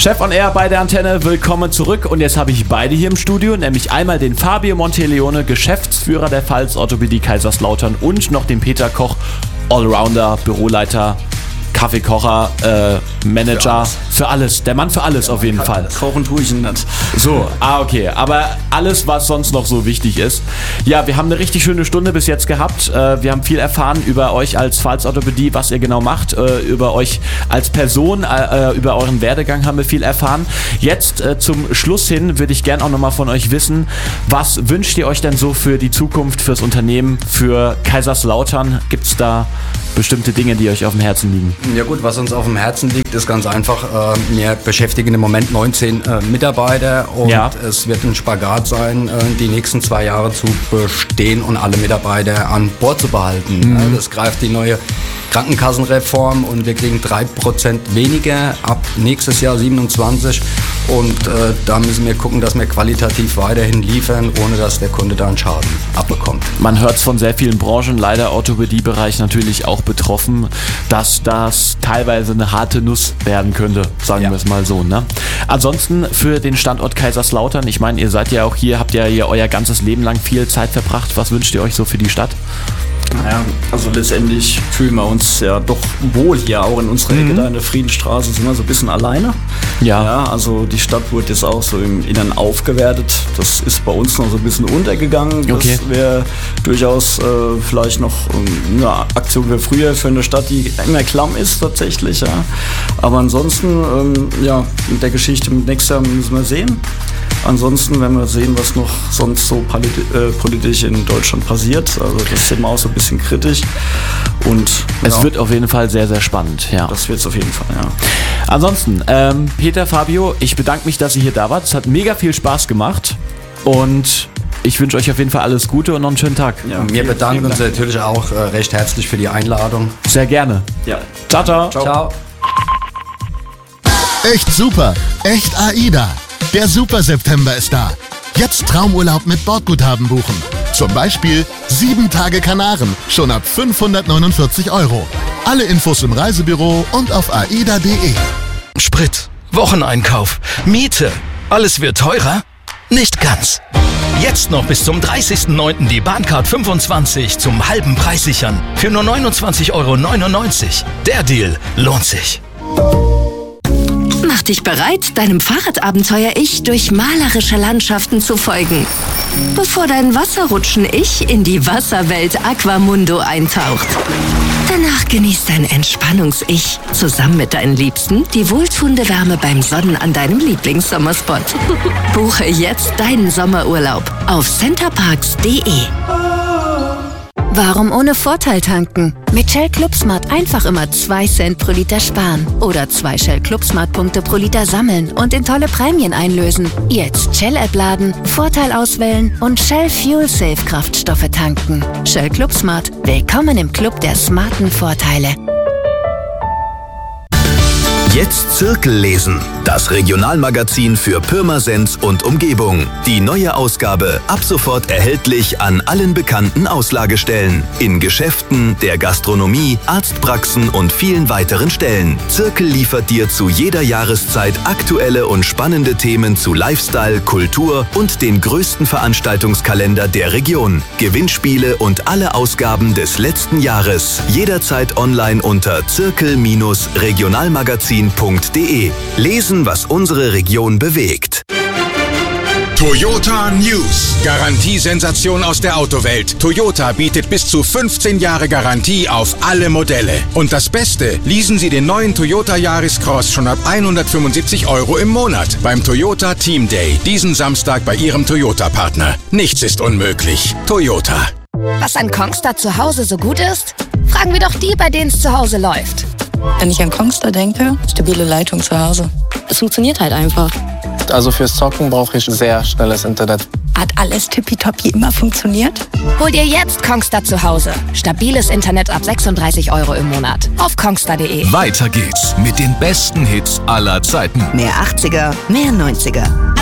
Chef on Air bei der Antenne, willkommen zurück. Und jetzt habe ich beide hier im Studio, nämlich einmal den Fabio Monteleone, Geschäftsführer der Pfalz Orthopädie Kaiserslautern, und noch den Peter Koch, Allrounder, Büroleiter, Kaffeekocher, Manager, für alles. Der Mann für alles, auf jeden Fall. Kochen tue ich nicht. So, okay. Aber alles, was sonst noch so wichtig ist. Ja, wir haben eine richtig schöne Stunde bis jetzt gehabt. Wir haben viel erfahren über euch als Pfalz Orthopädie, was ihr genau macht. Über euch als Person, über euren Werdegang haben wir viel erfahren. Jetzt zum Schluss hin würde ich gerne auch nochmal von euch wissen, was wünscht ihr euch denn so für die Zukunft, fürs Unternehmen, für Kaiserslautern? Gibt es da bestimmte Dinge, die euch auf dem Herzen liegen? Ja gut, was uns auf dem Herzen liegt, ist ganz einfach, wir beschäftigen im Moment 19 Mitarbeiter und es wird ein Spagat sein, die nächsten 2 Jahre zu bestehen und alle Mitarbeiter an Bord zu behalten. Das greift die neue Krankenkassenreform und wir kriegen 3% weniger ab nächstes Jahr 27 und da müssen wir gucken, dass wir qualitativ weiterhin liefern, ohne dass der Kunde da einen Schaden abbekommt. Man hört es von sehr vielen Branchen, leider Orthopädiebereich natürlich auch betroffen, dass das teilweise eine harte Nuss werden könnte, sagen wir es mal so. Ne? Ansonsten für den Standort Kaiserslautern, ich meine, ihr seid ja auch hier, habt ja hier euer ganzes Leben lang viel Zeit verbracht. Was wünscht ihr euch so für die Stadt? Naja, also letztendlich fühlen wir uns ja doch wohl hier, auch in unserer Ecke da in der Friedensstraße sind wir so ein bisschen alleine. Ja, also die Stadt wurde jetzt auch so im Innern aufgewertet. Das ist bei uns noch so ein bisschen untergegangen. Okay. Das wäre durchaus vielleicht noch eine Aktion wie früher für eine Stadt, die immer klamm ist tatsächlich. Ja. Aber ansonsten, mit der Geschichte mit nächstes Jahr müssen wir sehen. Ansonsten werden wir sehen, was noch sonst so politisch in Deutschland passiert. Also das sehen wir auch so ein bisschen kritisch. Und es wird auf jeden Fall sehr, sehr spannend. Ja. Das wird es auf jeden Fall, ja. Ansonsten, Peter, Fabio, ich bedanke mich, dass ihr hier da wart. Es hat mega viel Spaß gemacht und ich wünsche euch auf jeden Fall alles Gute und noch einen schönen Tag. Ja, wir bedanken uns natürlich auch recht herzlich für die Einladung. Sehr gerne. Ja. Ciao, ciao. Ciao. Echt super. Echt AIDA. Der Super September ist da. Jetzt Traumurlaub mit Bordguthaben buchen. Zum Beispiel 7 Tage Kanaren, schon ab 549 €. Alle Infos im Reisebüro und auf aida.de. Sprit, Wocheneinkauf, Miete. Alles wird teurer? Nicht ganz. Jetzt noch bis zum 30.09. die Bahncard 25 zum halben Preis sichern. Für nur 29,99 €. Der Deal lohnt sich. Mach dich bereit, deinem Fahrradabenteuer-Ich durch malerische Landschaften zu folgen, bevor dein Wasserrutschen-Ich in die Wasserwelt Aquamundo eintaucht. Danach genießt dein Entspannungs-Ich zusammen mit deinen Liebsten die wohltuende Wärme beim Sonnen an deinem Lieblingssommerspot. Buche jetzt deinen Sommerurlaub auf centerparks.de. Warum ohne Vorteil tanken? Mit Shell Club Smart einfach immer 2 Cent pro Liter sparen. Oder 2 Shell Club Smart Punkte pro Liter sammeln und in tolle Prämien einlösen. Jetzt Shell App laden, Vorteil auswählen und Shell Fuel Safe Kraftstoffe tanken. Shell Club Smart. Willkommen im Club der smarten Vorteile. Jetzt Zirkel lesen, das Regionalmagazin für Pirmasens und Umgebung. Die neue Ausgabe ab sofort erhältlich an allen bekannten Auslagestellen, in Geschäften, der Gastronomie, Arztpraxen und vielen weiteren Stellen. Zirkel liefert dir zu jeder Jahreszeit aktuelle und spannende Themen zu Lifestyle, Kultur und den größten Veranstaltungskalender der Region. Gewinnspiele und alle Ausgaben des letzten Jahres jederzeit online unter zirkel-regionalmagazin.de. Lesen, was unsere Region bewegt. Toyota News. Garantiesensation aus der Autowelt. Toyota bietet bis zu 15 Jahre Garantie auf alle Modelle. Und das Beste, leasen Sie den neuen Toyota Yaris Cross schon ab 175 € im Monat beim Toyota Team Day. Diesen Samstag bei Ihrem Toyota-Partner. Nichts ist unmöglich. Toyota. Was an Kongstar zu Hause so gut ist? Fragen wir doch die, bei denen es zu Hause läuft. Wenn ich an Kongstar denke, stabile Leitung zu Hause. Es funktioniert halt einfach. Also fürs Zocken brauche ich sehr schnelles Internet. Hat alles tippitoppi immer funktioniert? Hol dir jetzt Kongstar zu Hause. Stabiles Internet ab 36 € im Monat. Auf kongstar.de. Weiter geht's mit den besten Hits aller Zeiten. Mehr 80er, mehr 90er.